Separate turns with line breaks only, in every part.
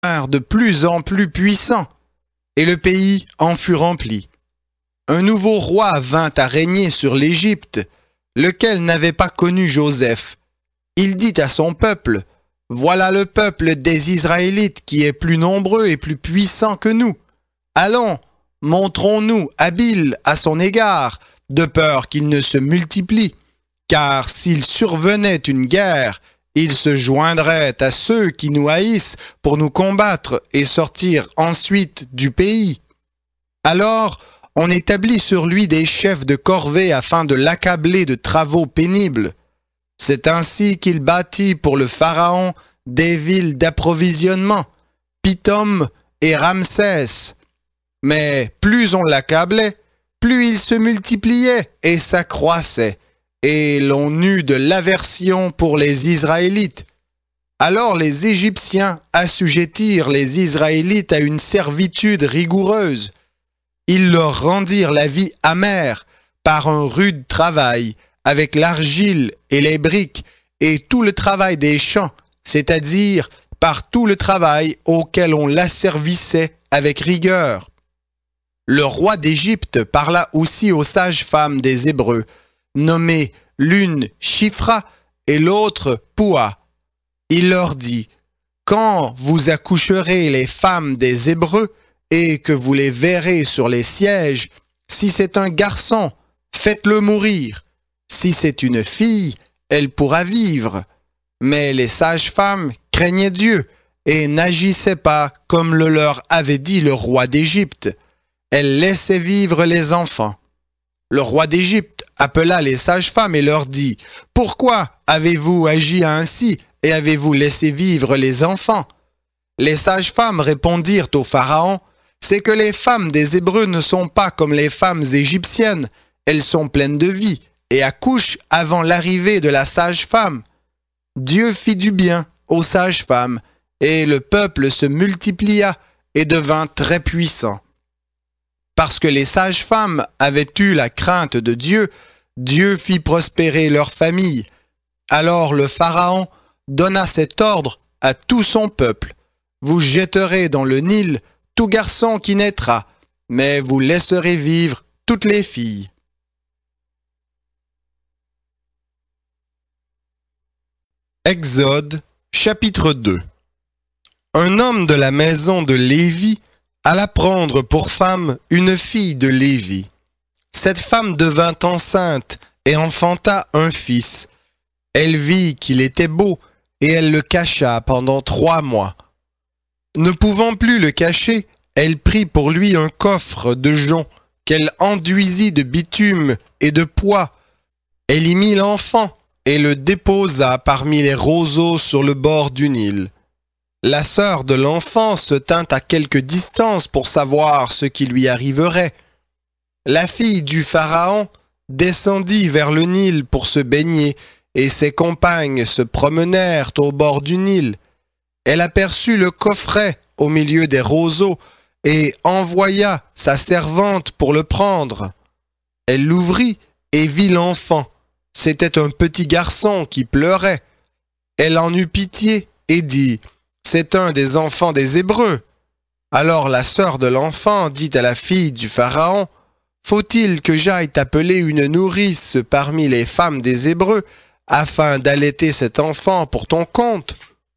de plus en plus puissants, et le pays en fut rempli. Un nouveau roi vint à régner sur l'Égypte, lequel n'avait pas connu Joseph. Il dit à son peuple, « Voilà le peuple des Israélites qui est plus nombreux et plus puissant que nous. Allons, montrons-nous habiles à son égard, de peur qu'il ne se multiplie, car s'il survenait une guerre, il se joindrait à ceux qui nous haïssent pour nous combattre et sortir ensuite du pays. Alors, on établit sur lui des chefs de corvée afin de l'accabler de travaux pénibles. C'est ainsi qu'il bâtit pour le Pharaon des villes d'approvisionnement, Pithom et Ramsès. Mais plus on l'accablait, plus il se multipliait et s'accroissait, et l'on eut de l'aversion pour les Israélites. Alors les Égyptiens assujettirent les Israélites à une servitude rigoureuse. Ils leur rendirent la vie amère par un rude travail, avec l'argile et les briques, et tout le travail des champs, c'est-à-dire par tout le travail auquel on l'asservissait avec rigueur. Le roi d'Égypte parla aussi aux sages-femmes des Hébreux, nommées l'une Shifra et l'autre Poua. Il leur dit, « Quand vous accoucherez les femmes des Hébreux et que vous les verrez sur les sièges, si c'est un garçon, faites-le mourir. Si c'est une fille, elle pourra vivre. » Mais les sages-femmes craignaient Dieu et n'agissaient pas comme le leur avait dit le roi d'Égypte. Elles laissaient vivre les enfants. Le roi d'Égypte appela les sages-femmes et leur dit, « Pourquoi avez-vous agi ainsi et avez-vous laissé vivre les enfants ?» Les sages-femmes répondirent au Pharaon, « C'est que les femmes des Hébreux ne sont pas comme les femmes égyptiennes. Elles sont pleines de vie et accouchent avant l'arrivée de la sage-femme. » Dieu fit du bien aux sages-femmes, et le peuple se multiplia et devint très puissant. Parce que les sages-femmes avaient eu la crainte de Dieu, Dieu fit prospérer leur famille. Alors le Pharaon donna cet ordre à tout son peuple. Vous jetterez dans le Nil tout garçon qui naîtra, mais vous laisserez vivre toutes les filles. Exode, chapitre 2. Un homme de la maison de Lévi alla prendre pour femme une fille de Lévi. Cette femme devint enceinte et enfanta un fils. Elle vit qu'il était beau et elle le cacha pendant 3 mois. Ne pouvant plus le cacher, elle prit pour lui un coffre de jonc qu'elle enduisit de bitume et de pois. Elle y mit l'enfant et le déposa parmi les roseaux sur le bord du Nil. La sœur de l'enfant se tint à quelque distance pour savoir ce qui lui arriverait. La fille du Pharaon descendit vers le Nil pour se baigner, et ses compagnes se promenèrent au bord du Nil. Elle aperçut le coffret au milieu des roseaux et envoya sa servante pour le prendre. Elle l'ouvrit et vit l'enfant. C'était un petit garçon qui pleurait. Elle en eut pitié et dit, « C'est un des enfants des Hébreux. » Alors la sœur de l'enfant dit à la fille du Pharaon, « Faut-il que j'aille t'appeler une nourrice parmi les femmes des Hébreux afin d'allaiter cet enfant pour ton compte ?»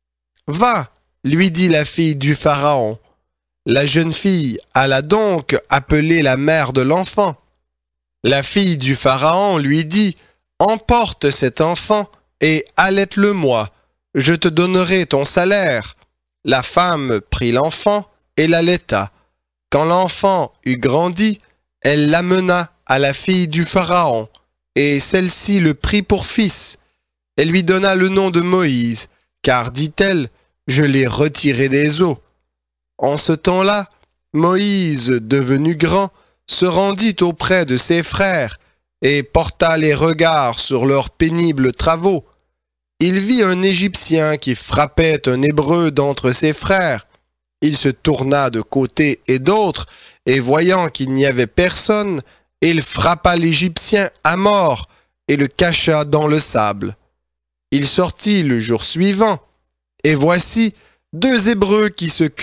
« Va, lui dit la fille du Pharaon. La jeune fille alla donc appeler la mère de l'enfant. La fille du Pharaon lui dit, « Emporte cet enfant et allaite-le-moi, je te donnerai ton salaire. » La femme prit l'enfant et l'allaita. Quand l'enfant eut grandi, elle l'amena à la fille du Pharaon, et celle-ci le prit pour fils. Elle lui donna le nom de Moïse, car, dit-elle, je l'ai retiré des eaux. En ce temps-là, Moïse, devenu grand, se rendit auprès de ses frères et porta les regards sur leurs pénibles travaux. Il vit un Égyptien qui frappait un Hébreu d'entre ses frères. Il se tourna de côté et d'autre, et voyant qu'il n'y avait personne, il frappa l'Égyptien à mort et le cacha dans le sable. Il sortit le jour suivant, et voici, Deux Hébreux qui se